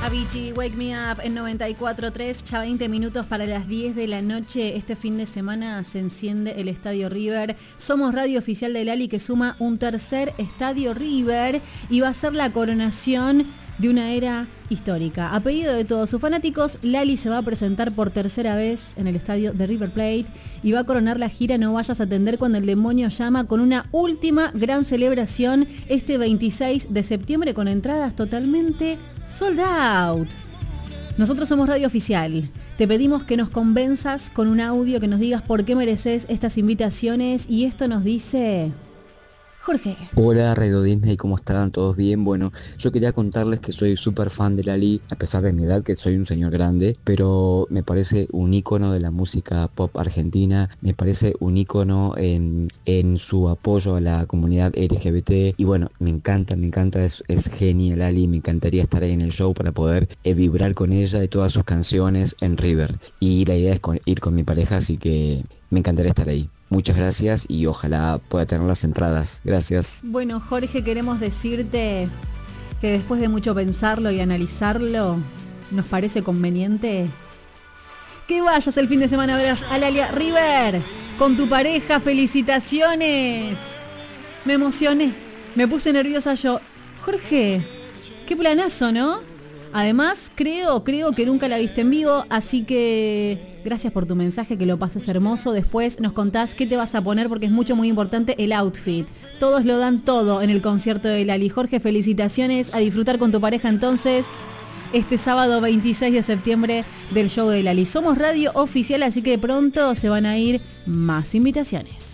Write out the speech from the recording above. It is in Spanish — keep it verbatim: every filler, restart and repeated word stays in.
Avicii, Wake Me Up en noventa y cuatro punto tres, ya veinte minutos para las diez de la noche. Este fin de semana se enciende el Estadio River. Somos radio oficial de Lali, que suma un tercer Estadio River y va a ser la coronación de una era histórica. A pedido de todos sus fanáticos, Lali se va a presentar por tercera vez en el estadio de River Plate y va a coronar la gira No Vayas a Atender Cuando el Demonio Llama, con una última gran celebración este veintiséis de septiembre con entradas totalmente sold out. Nosotros somos Radio Oficial. Te pedimos que nos convenzas con un audio, que nos digas por qué mereces estas invitaciones, y esto nos dice Jorge. Hola Radio Disney, ¿cómo están? ¿Todos bien? Bueno, yo quería contarles que soy súper fan de Lali, a pesar de mi edad, que soy un señor grande, pero me parece un ícono de la música pop argentina, me parece un ícono en, en su apoyo a la comunidad L G B T, y bueno, me encanta, me encanta, es, es genial Lali, me encantaría estar ahí en el show para poder eh, vibrar con ella y todas sus canciones en River, y la idea es con, ir con mi pareja, así que me encantaría estar ahí. Muchas gracias y ojalá pueda tener las entradas. Gracias. Bueno, Jorge, queremos decirte que después de mucho pensarlo y analizarlo, nos parece conveniente que vayas el fin de semana a ver a Lali River con tu pareja. ¡Felicitaciones! Me emocioné, me puse nerviosa yo. Jorge, qué planazo, ¿no? Además, creo, creo que nunca la viste en vivo, así que gracias por tu mensaje, que lo pases hermoso. Después nos contás qué te vas a poner, porque es mucho, muy importante el outfit. Todos lo dan todo en el concierto de Lali. Jorge, felicitaciones, a disfrutar con tu pareja entonces este sábado veintiséis de septiembre del show de Lali. Somos Radio Oficial, así que pronto se van a ir más invitaciones.